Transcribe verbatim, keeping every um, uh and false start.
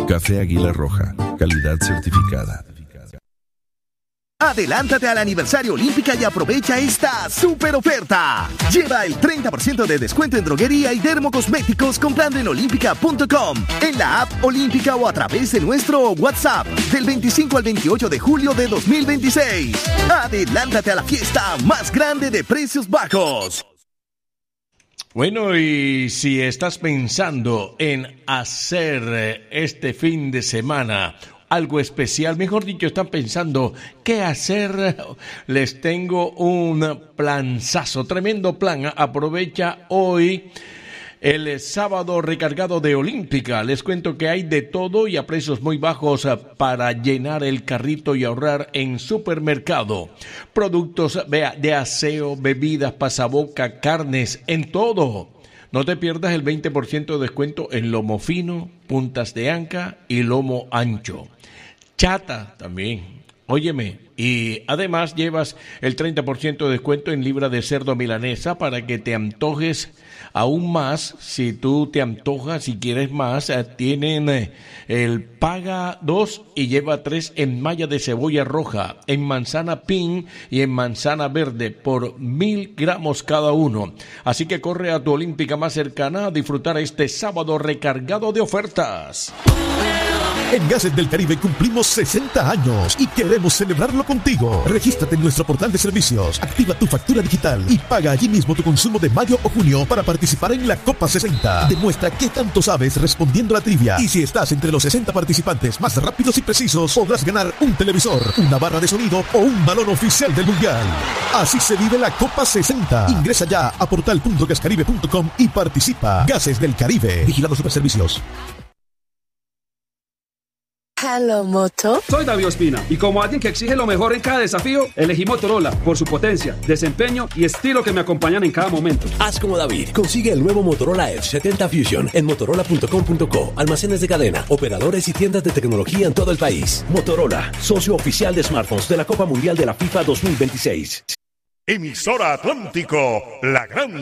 Café Águila Roja, calidad certificada. Adelántate al aniversario Olímpica y aprovecha esta super oferta. Lleva el treinta por ciento de descuento en droguería y dermocosméticos comprando en olímpica punto com, en la app Olímpica o a través de nuestro WhatsApp del veinticinco al veintiocho de julio de dos mil veintiséis. Adelántate a la fiesta más grande de precios bajos. Bueno, y si estás pensando en hacer este fin de semana algo especial, mejor dicho, están pensando qué hacer, les tengo un planzazo, tremendo plan. Aprovecha hoy el sábado recargado de Olímpica. Les cuento que hay de todo y a precios muy bajos para llenar el carrito y ahorrar en supermercado. Productos de aseo, bebidas, pasaboca, carnes, en todo. No te pierdas el veinte por ciento de descuento en lomo fino, puntas de anca y lomo ancho. Chata también, óyeme, y además llevas el treinta por ciento de descuento en libra de cerdo milanesa para que te antojes aún más. Si tú te antojas, si quieres más, eh, tienen eh, el paga dos y lleva tres en malla de cebolla roja, en manzana pin y en manzana verde por mil gramos cada uno. Así que corre a tu Olímpica más cercana a disfrutar este sábado recargado de ofertas. En Gases del Caribe cumplimos sesenta años y queremos celebrarlo contigo. Regístrate en nuestro portal de servicios, activa tu factura digital y paga allí mismo tu consumo de mayo o junio para participar en la Copa sesenta. Demuestra qué tanto sabes respondiendo a la trivia. Y si estás entre los sesenta participantes más rápidos y precisos, podrás ganar un televisor, una barra de sonido o un balón oficial del Mundial. Así se vive la Copa sesenta. Ingresa ya a portal punto gascaribe punto com y participa. Gases del Caribe. Vigilado Superservicios. Hello, Moto. Soy David Ospina y como alguien que exige lo mejor en cada desafío, elegí Motorola por su potencia, desempeño y estilo que me acompañan en cada momento. Haz como David. Consigue el nuevo Motorola Edge setenta Fusion en motorola punto com punto co. Almacenes de cadena, operadores y tiendas de tecnología en todo el país. Motorola, socio oficial de smartphones de la Copa Mundial de la FIFA dos mil veintiséis. Emisora Atlántico, la gran